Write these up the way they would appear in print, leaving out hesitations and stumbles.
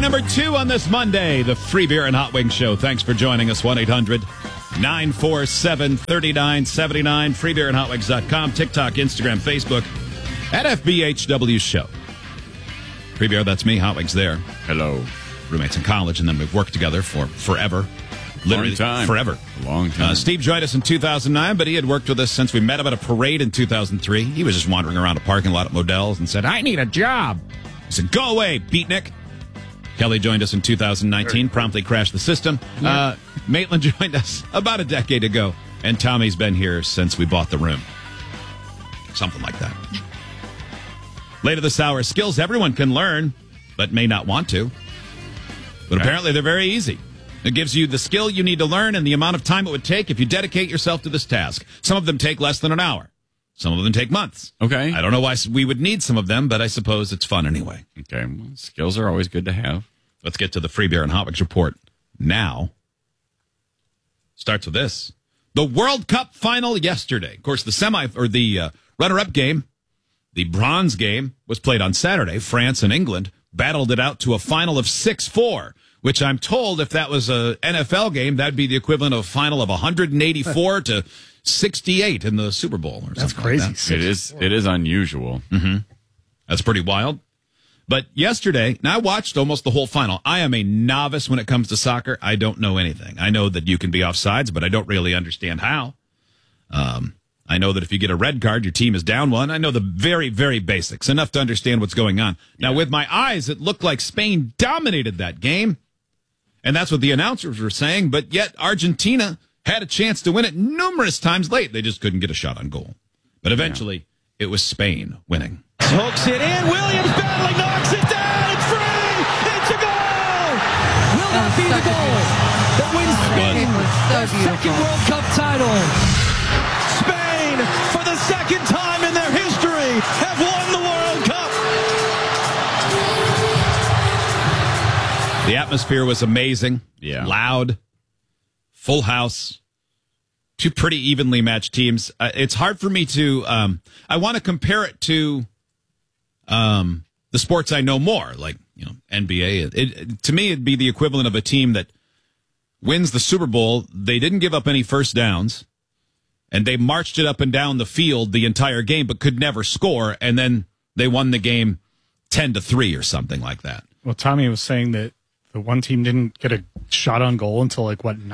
number 2 on this Monday, the Free Beer and Hot Wings Show. Thanks for joining us. 1-800-947-3979. freebeerandhotwings.com. TikTok, Instagram, Facebook. At FBHW Show. Free Beer, that's me. Hot Wings there. Hello. Roommates in college, and then we've worked together for forever. Literally Long time. forever. Long time. Steve joined us in 2009, but he had worked with us since we met him at a parade in 2003. He was just wandering around a parking lot at Modell's and said, I need a job. I said, go away, beatnik. Kelly joined us in 2019, promptly crashed the system. Yeah. Maitland joined us about a decade ago, and Tommy's been here since we bought the room. Something like that. Later this hour, skills everyone can learn, but may not want to. But apparently they're very easy. It gives you the skill you need to learn and the amount of time it would take if you dedicate yourself to this task. Some of them take less than an hour. Some of them take months. Okay. I don't know why we would need some of them, but I suppose it's fun anyway. Okay. Well, skills are always good to have. Let's get to the Free Beer and Hot Wings report now. Starts with this. The World Cup final yesterday. Of course, the runner-up game, the bronze game, was played on Saturday. France and England battled it out to a final of 6-4, which I'm told if that was an NFL game, that'd be the equivalent of a final of 184 to 68 in the Super Bowl. Or That's something crazy. Like that. It is unusual. Mm-hmm. That's pretty wild. But yesterday, now I watched almost the whole final. I am a novice when it comes to soccer. I don't know anything. I know that you can be offsides, but I don't really understand how. I know that if you get a red card, your team is down one. I know the very, very basics, enough to understand what's going on. Now, with my eyes, it looked like Spain dominated that game. And that's what the announcers were saying. But yet, Argentina had a chance to win it numerous times late. They just couldn't get a shot on goal. But eventually, it was Spain winning. Hooks it in. Williams battling, knocks it down. It's free. It's a goal. Will that be the goal that wins Spain their second World Cup title? Spain, for the second time in their history, have won the World Cup. The atmosphere was amazing. Yeah. Loud. Full house. Two pretty evenly matched teams. It's hard for me to... I want to compare it to the sports I know more, like NBA. To me, it'd be the equivalent of a team that wins the Super Bowl. They didn't give up any first downs, and they marched it up and down the field the entire game, but could never score, and then they won the game 10-3 or something like that. Well, Tommy was saying that the one team didn't get a shot on goal until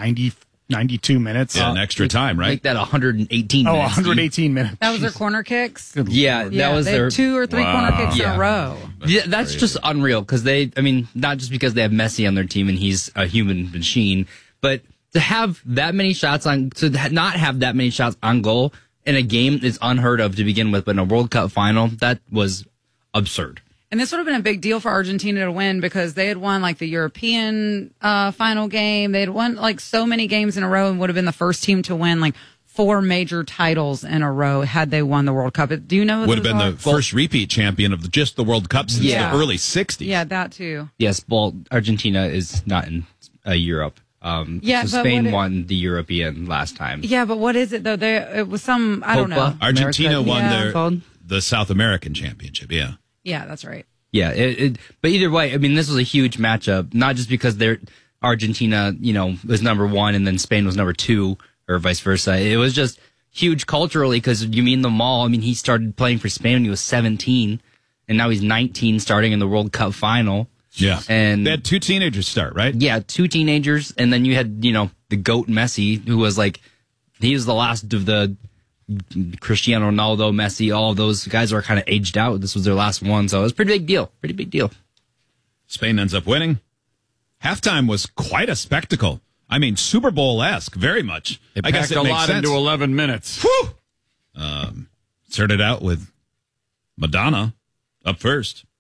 92 minutes. Yeah, an extra time, right? Make that 118 minutes. 118 minutes. That was their corner kicks? Yeah, that was they their had 2 or 3 corner kicks in Yeah. a row. Yeah, that's just unreal because not just because they have Messi on their team and he's a human machine, but to have that many shots not have that many shots on goal in a game is unheard of to begin with, but in a World Cup final, that was absurd. And this would have been a big deal for Argentina to win because they had won the European final game. They had won so many games in a row and would have been the first team to win 4 major titles in a row had they won the World Cup. Do you know what would have been the first repeat champion of just the World Cup since the early 60s. Yeah, that too. Yes, well, Argentina is not in Europe. So Spain won the European last time. Yeah, but what is it though? It was some I don't know. Argentina won the South American Championship. Yeah. Yeah, that's right. Yeah, but either way, this was a huge matchup. Not just because Argentina, was number 1 and then Spain was number 2, or vice versa. It was just huge culturally because you mean them all. He started playing for Spain when he was 17, and now he's 19, starting in the World Cup final. Yeah, and they had 2 teenagers start, right? Yeah, 2 teenagers, and then you had the GOAT Messi, who was he was the last of the Cristiano Ronaldo, Messi, all of those guys are kind of aged out. This was their last one, so it was a pretty big deal. Pretty big deal. Spain ends up winning. Halftime was quite a spectacle. Super Bowl-esque, very much. I guess it makes sense. Into 11 minutes. Whew! Started out with Madonna up first.